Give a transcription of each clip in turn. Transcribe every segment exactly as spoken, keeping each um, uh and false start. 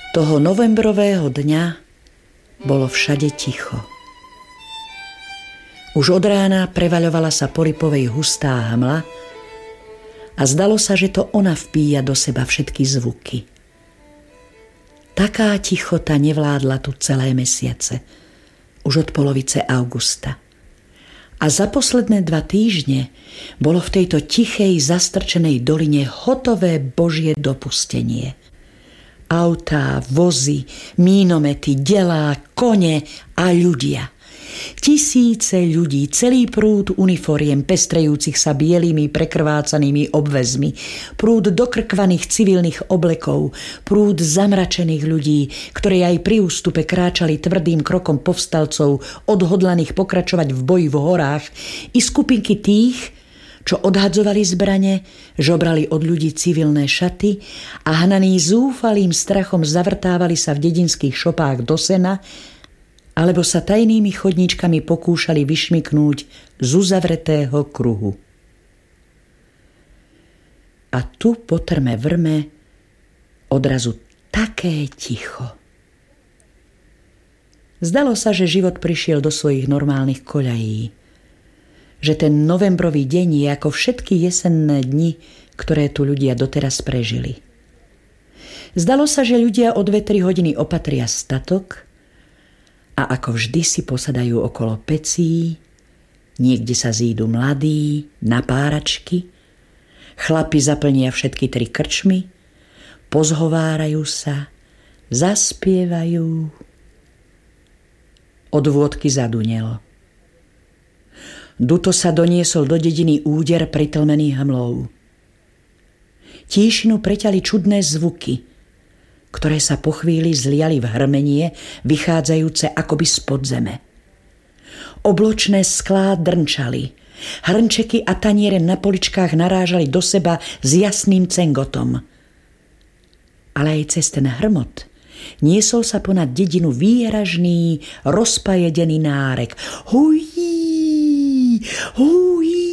Toho novembrového dňa bolo všade ticho. Už od rána prevaľovala sa po Lipovej hustá hmla a zdalo sa, že to ona vpíja do seba všetky zvuky. Taká tichota nevládla tu celé mesiace, už od polovice augusta. A za posledné dva týždne bolo v tejto tichej, zastrčenej doline hotové Božie dopustenie. Autá, vozy, mínomety, delá, kone a ľudia. Tisíce ľudí, celý prúd uniforiem pestrejúcich sa bielými prekrvácanými obväzmi, prúd dokrkvaných civilných oblekov, prúd zamračených ľudí, ktorí aj pri ústupe kráčali tvrdým krokom povstalcov, odhodlaných pokračovať v boji v horách, i skupinky tých, čo odhadzovali zbrane, žobrali od ľudí civilné šaty a hnaní zúfalým strachom zavrtávali sa v dedinských šopách do sena, alebo sa tajnými chodníčkami pokúšali vyšmyknúť z uzavretého kruhu. A tu po trme vrme odrazu také ticho. Zdalo sa, že život prišiel do svojich normálnych koľají. Že ten novembrový deň je ako všetky jesenné dni, ktoré tu ľudia doteraz prežili. Zdalo sa, že ľudia o dve tri hodiny opatria statok a ako vždy si posadajú okolo pecí, niekde sa zídu mladí, na páračky, chlapi zaplnia všetky tri krčmy, pozhovárajú sa, zaspievajú. Od vôdky zadunelo. Duto sa doniesol do dediny úder pritlmený hmlou. Tíšinu preťali čudné zvuky, ktoré sa po chvíli zliali v hrmenie, vychádzajúce akoby spod zeme. Obločné sklá drnčali, hrnčeky a taniere na poličkách narážali do seba s jasným cengotom. Ale aj cez ten hrmot niesol sa ponad dedinu výražný, rozpajedený nárek. Hují! Hují!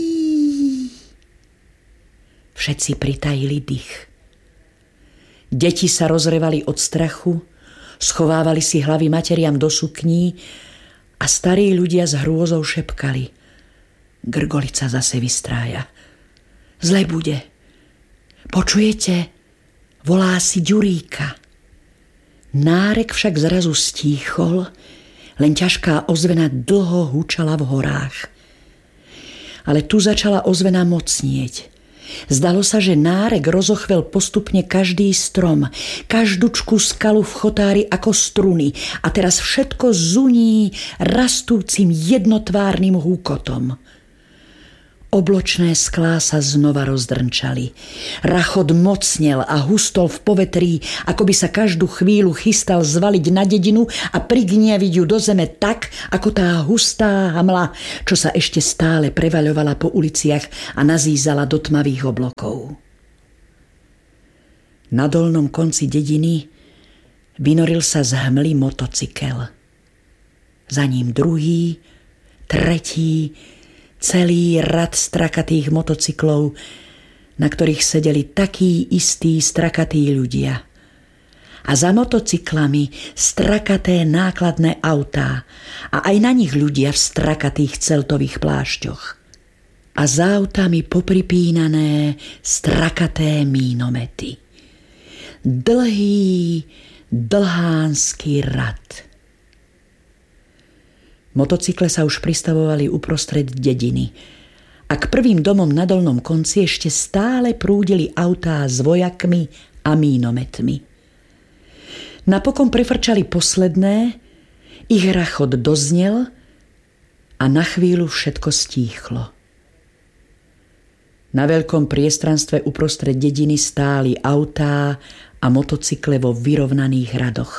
Všetci pritajili dých. Deti sa rozrevali od strachu, schovávali si hlavy materiam do sukní a starí ľudia s hrôzou šepkali: Grgolica zase vystrája. Zle bude. Počujete? Volá si Ďuríka. Nárek však zrazu stíchol, len ťažká ozvena dlho hučala v horách. Ale tu začala ozvena mocnieť. Zdalo sa, že nárek rozochvel postupne každý strom, každúčku skalu v chotári ako struny a teraz všetko zuní rastúcim jednotvárnym húkotom. Obločné sklá sa znova rozdrnčali. Rachot mocnel a hustol v povetrí, ako by sa každú chvíľu chystal zvaliť na dedinu a prignieviť ju do zeme tak, ako tá hustá hmla, čo sa ešte stále prevaľovala po uliciach a nazízala do tmavých oblokov. Na dolnom konci dediny vynoril sa z hmly motocykel. Za ním druhý, tretí, celý rad strakatých motocyklov, na ktorých sedeli takí istí strakatí ľudia. A za motocyklami strakaté nákladné autá a aj na nich ľudia v strakatých celtových plášťoch. A za autami popripínané strakaté mínomety. Dlhý, dlhánsky rad. Motocykle sa už pristavovali uprostred dediny a k prvým domom na dolnom konci ešte stále prúdili autá s vojakmi a mínometmi. Napokon prefrčali posledné, ich rachot doznel a na chvíľu všetko stíchlo. Na veľkom priestranstve uprostred dediny stáli autá a motocykle vo vyrovnaných radoch.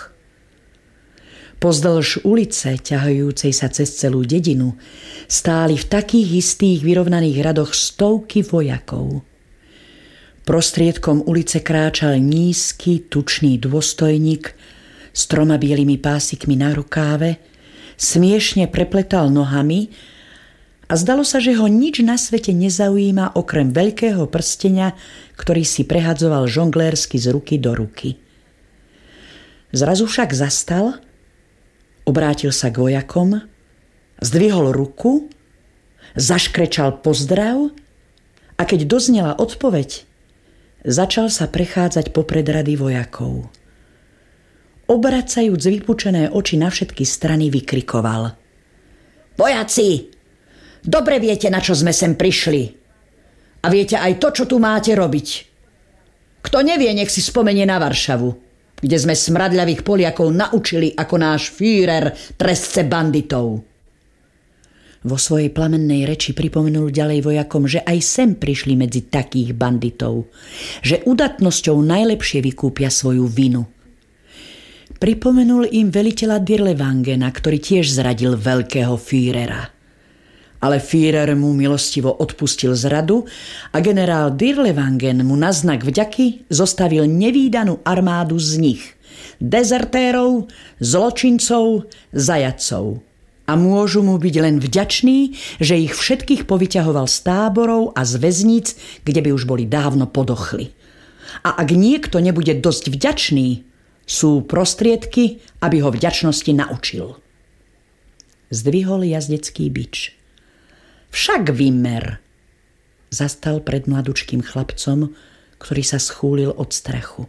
Pozdĺž ulice, ťahajúcej sa cez celú dedinu, stáli v takých istých vyrovnaných radoch stovky vojakov. Prostriedkom ulice kráčal nízky, tučný dôstojník s troma bielými pásikmi na rukáve, smiešne prepletal nohami a zdalo sa, že ho nič na svete nezaujíma okrem veľkého prstenia, ktorý si prehadzoval žonglérsky z ruky do ruky. Zrazu však zastal, obrátil sa k vojakom, zdvihol ruku, zaškrečal pozdrav a keď doznela odpoveď, začal sa prechádzať popred rady vojakov. Obracajúc vypučené oči na všetky strany, vykrikoval: Vojaci, dobre viete, na čo sme sem prišli. A viete aj to, čo tu máte robiť. Kto nevie, nech si spomenie na Varšavu, kde sme smradľavých Poliakov naučili, ako náš Führer trestce banditov. Vo svojej plamennej reči pripomenul ďalej vojakom, že aj sem prišli medzi takých banditov, že udatnosťou najlepšie vykúpia svoju vinu. Pripomenul im veliteľa Dirlewangena, ktorý tiež zradil veľkého Führera. Ale Führer mu milostivo odpustil zradu a generál Dirlewangen mu na znak vďaky zostavil nevídanú armádu z nich, dezertérov, zločincov, zajatcov. A môžu mu byť len vďační, že ich všetkých povyťahoval z táborov a z väzníc, kde by už boli dávno podochli. A ak niekto nebude dosť vďačný, sú prostriedky, aby ho vďačnosti naučil. Zdvihol jazdecký bič. Však Wimmer zastal pred mladučkým chlapcom, ktorý sa schúlil od strachu.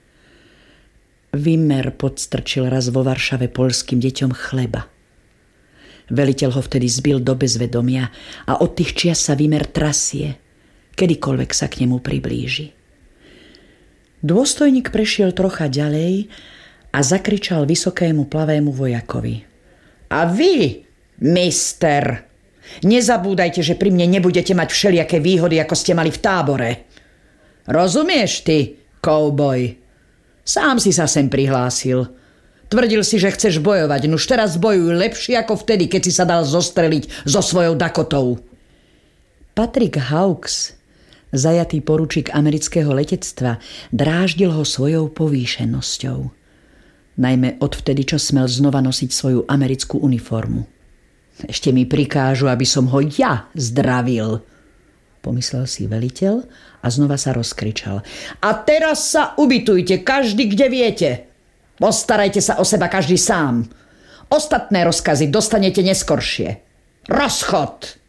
Wimmer podstrčil raz vo Varšave poľským deťom chleba. Veliteľ ho vtedy zbil do bezvedomia a od tých čias sa Wimmer trasie, kedykoľvek sa k nemu priblíži. Dôstojník prešiel trocha ďalej a zakričal vysokému plavému vojakovi: A vy, mister, nezabúdajte, že pri mne nebudete mať všelijaké výhody, ako ste mali v tábore. Rozumieš ty, kouboj? Sám si sa sem prihlásil. Tvrdil si, že chceš bojovať, nuž teraz bojuj lepšie ako vtedy, keď si sa dal zostreliť so svojou Dakotou. Patrick Hawkes, zajatý poručík amerického letectva, dráždil ho svojou povýšenosťou. Najmä odvtedy, čo smel znova nosiť svoju americkú uniformu. Ešte mi prikážu, aby som ho ja zdravil, pomyslel si veliteľ a znova sa rozkričal. A teraz sa ubytujte, každý kde viete. Postarajte sa o seba každý sám. Ostatné rozkazy dostanete neskoršie. Rozchod!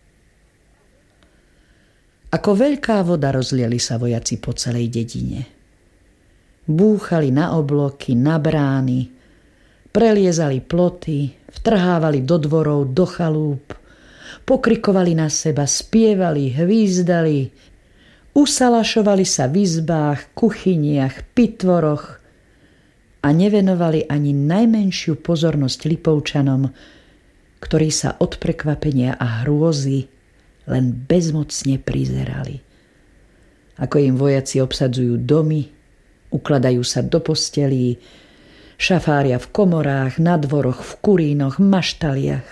Ako veľká voda rozliali sa vojaci po celej dedine. Búchali na obloky, na brány, preliezali ploty, vtrhávali do dvorov, do chalúp, pokrikovali na seba, spievali, hvízdali, usalašovali sa v izbách, kuchyniach, pitvoroch a nevenovali ani najmenšiu pozornosť Lipovčanom, ktorí sa od prekvapenia a hrôzy len bezmocne prizerali. Ako im vojaci obsadzujú domy, ukladajú sa do postelí, šafária v komorách, na dvoroch, v kurínoch, maštaliach.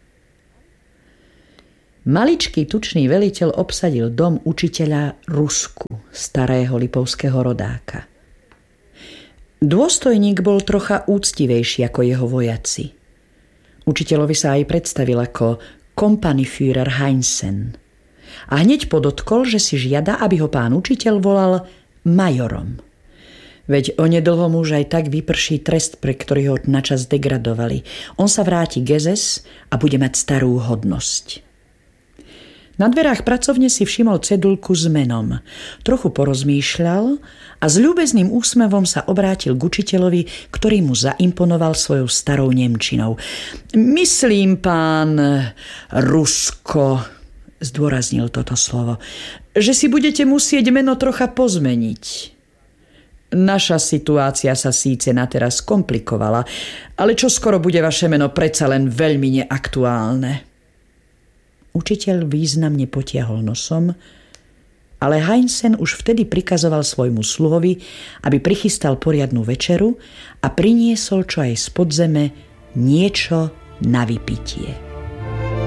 Maličký tučný veliteľ obsadil dom učiteľa Rusku, starého lipovského rodáka. Dôstojník bol trocha úctivejší ako jeho vojaci. Učiteľovi sa aj predstavil ako Kompaniführer Heinsen. A hneď podotkol, že si žiada, aby ho pán učiteľ volal majorom. Veď onedlho mu už aj tak vyprší trest, pre ktorý ho načas degradovali. On sa vráti k es es a bude mať starú hodnosť. Na dverách pracovne si všimol cedulku s menom. Trochu porozmýšľal a s ľúbezným úsmevom sa obrátil k učiteľovi, ktorý mu zaimponoval svojou starou nemčinou. Myslím, pán Rusko, zdôraznil toto slovo, že si budete musieť meno trocha pozmeniť. Naša situácia sa síce na teraz komplikovala, ale čo skoro bude vaše meno predsa len veľmi neaktuálne. Učiteľ významne potiahol nosom, ale Heinsen už vtedy prikazoval svojmu sluhovi, aby prichystal poriadnu večeru a priniesol čo aj z podzeme niečo na vypitie.